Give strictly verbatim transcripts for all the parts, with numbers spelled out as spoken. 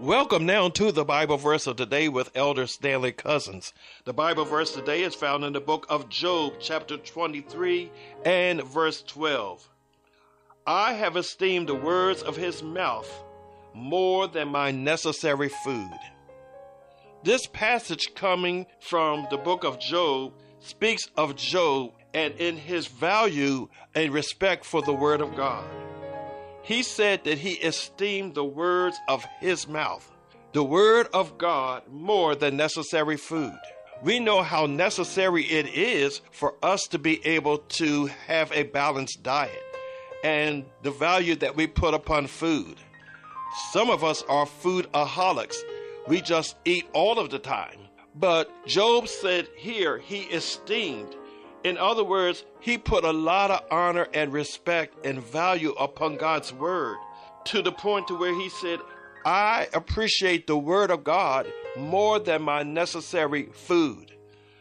Welcome now to the Bible verse of today with Elder Stanley Cousins. The Bible verse today is found in the book of Job, chapter twenty-three and verse twelve. I have esteemed the words of his mouth more than my necessary food. This passage coming from the book of Job speaks of Job and in his value and respect for the word of God. He said that he esteemed the words of his mouth, the word of God, more than necessary food. We know how necessary it is for us to be able to have a balanced diet and the value that we put upon food. Some of us are foodaholics. We just eat all of the time. But Job said here he esteemed. In other words, he put a lot of honor and respect and value upon God's word to the point to where he said, I appreciate the word of God more than my necessary food.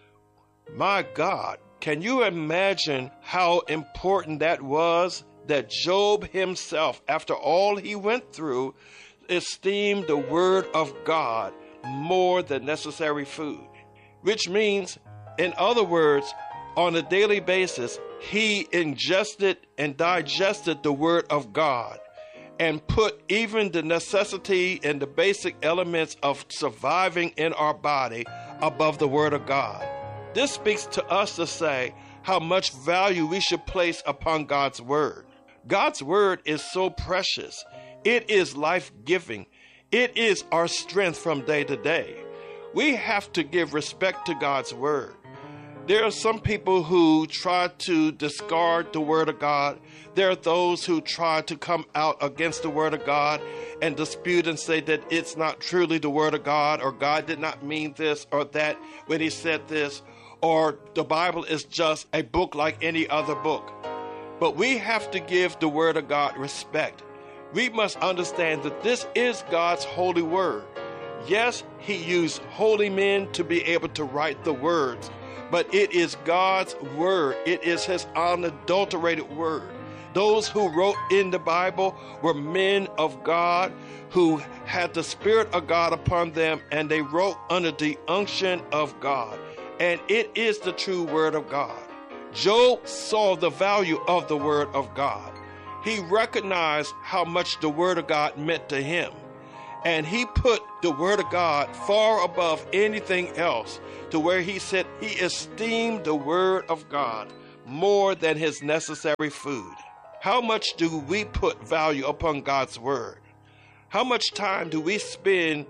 My God, can you imagine how important that was, that Job himself, after all he went through, esteemed the word of God more than necessary food? Which means, in other words, on a daily basis, he ingested and digested the word of God and put even the necessity and the basic elements of surviving in our body above the word of God. This speaks to us to say how much value we should place upon God's word. God's word is so precious. It is life-giving. It is our strength from day to day. We have to give respect to God's word. There are some people who try to discard the word of God. There are those who try to come out against the word of God and dispute and say that it's not truly the word of God, or God did not mean this or that when he said this, or the Bible is just a book like any other book. But we have to give the word of God respect. We must understand that this is God's holy word. Yes, he used holy men to be able to write the words, but it is God's word. It is his unadulterated word. Those who wrote in the Bible were men of God who had the Spirit of God upon them, and they wrote under the unction of God. And it is the true word of God. Job saw the value of the word of God. He recognized how much the word of God meant to him. And he put the word of God far above anything else, to where he said he esteemed the word of God more than his necessary food. How much do we put value upon God's word? How much time do we spend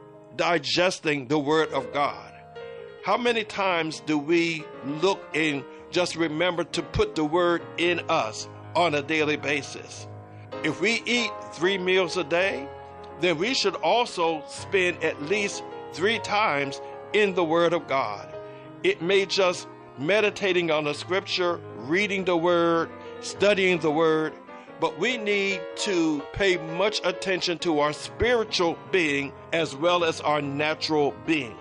digesting the word of God? How many times do we look and just remember to put the word in us on a daily basis? If we eat three meals a day, then we should also spend at least three times in the word of God. It may just meditating on the scripture, reading the word, studying the word, but we need to pay much attention to our spiritual being as well as our natural being.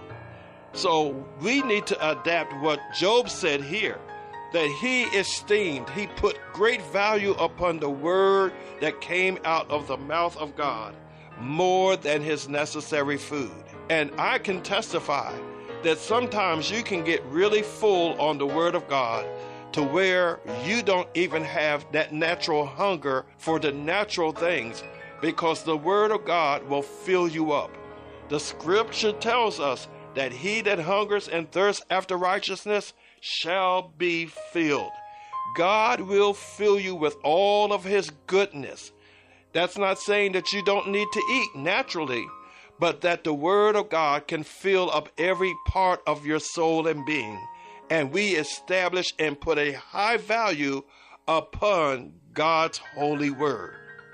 So we need to adapt what Job said here, that he esteemed, he put great value upon the word that came out of the mouth of God more than his necessary food. And I can testify that sometimes you can get really full on the word of God to where you don't even have that natural hunger for the natural things, because the word of God will fill you up. The scripture tells us that he that hungers and thirsts after righteousness shall be filled. God will fill you with all of his goodness. That's not saying that you don't need to eat naturally, but that the word of God can fill up every part of your soul and being. And we establish and put a high value upon God's holy word.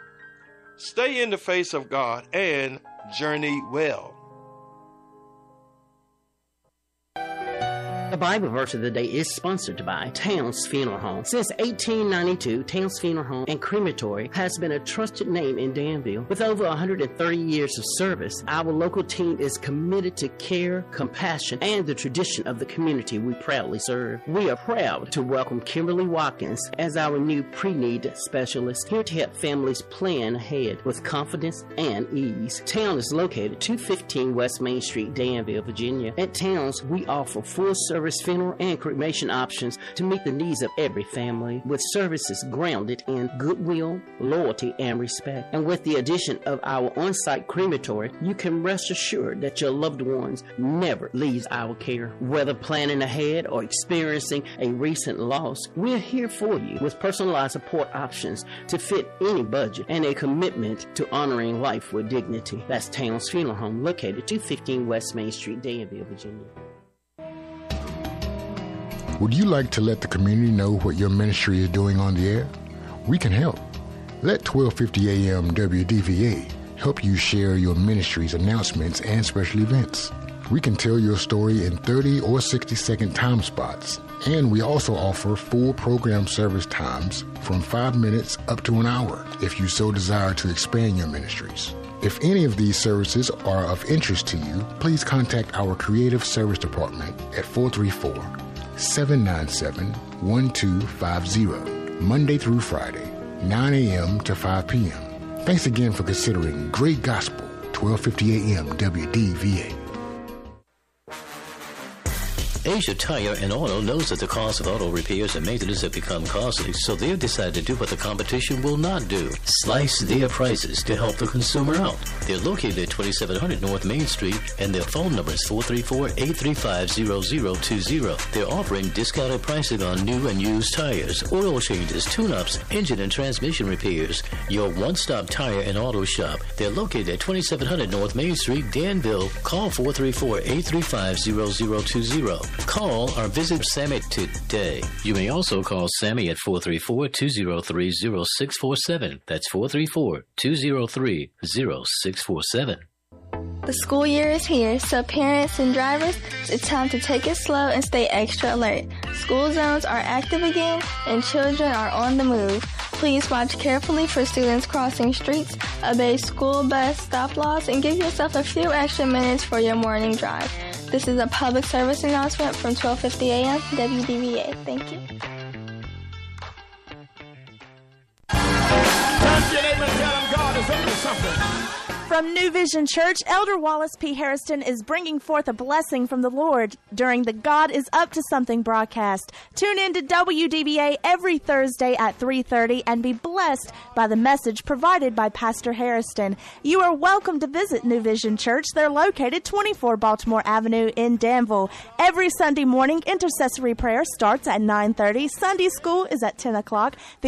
Stay in the face of God and journey well. The Bible verse of the day is sponsored by Towns Funeral Home. Since eighteen ninety-two, Towns Funeral Home and Crematory has been a trusted name in Danville. With over one hundred thirty years of service, our local team is committed to care, compassion, and the tradition of the community we proudly serve. We are proud to welcome Kimberly Watkins as our new pre-need specialist, here to help families plan ahead with confidence and ease. Town is located two fifteen West Main Street, Danville, Virginia. At Towns, we offer full-service funeral and cremation options to meet the needs of every family, with services grounded in goodwill, loyalty, and respect. And with the addition of our on-site crematory, you can rest assured that your loved ones never leaves our care. Whether planning ahead or experiencing a recent loss, we're here for you with personalized support options to fit any budget and a commitment to honoring life with dignity. That's Towns Funeral Home, located two fifteen West Main Street, Danville, Virginia. Would you like to let the community know what your ministry is doing on the air? We can help. Let twelve fifty A M W D V A help you share your ministry's announcements and special events. We can tell your story in thirty or sixty second time spots, and we also offer full program service times from five minutes up to an hour if you so desire to expand your ministries. If any of these services are of interest to you, please contact our Creative Service Department at four three four, seven nine seven, one two five zero, Monday through Friday, nine A M to five P M Thanks again for considering Great Gospel, twelve fifty A M W D V A. Asia Tire and Auto knows that the cost of auto repairs and maintenance have become costly, so they've decided to do what the competition will not do: slice their prices to help the consumer out. They're located at twenty-seven hundred North Main Street, and their phone number is four three four, eight three five, zero zero two zero. They're offering discounted pricing on new and used tires, oil changes, tune-ups, engine and transmission repairs. Your one-stop tire and auto shop. They're located at twenty-seven hundred North Main Street, Danville. Call four three four, eight three five, zero zero two zero. Call or visit Sammy today. You may also call Sammy at four three four, two zero three, zero six four seven. That's four three four, two zero three, zero six four seven. The school year is here, so parents and drivers, it's time to take it slow and stay extra alert. School zones are active again, and children are on the move. Please watch carefully for students crossing streets, obey school bus stop laws, and give yourself a few extra minutes for your morning drive. This is a public service announcement from twelve fifty A M W D V A. Thank you. Touch your neighbor and tell them God is up to something. From New Vision Church, Elder Wallace P. Harrison is bringing forth a blessing from the Lord during the God is Up to Something broadcast. Tune in to W D V A every Thursday at three thirty and be blessed by the message provided by Pastor Harrison. You are welcome to visit New Vision Church. They're located twenty-four Baltimore Avenue in Danville. Every Sunday morning, intercessory prayer starts at nine thirty. Sunday school is at ten o'clock.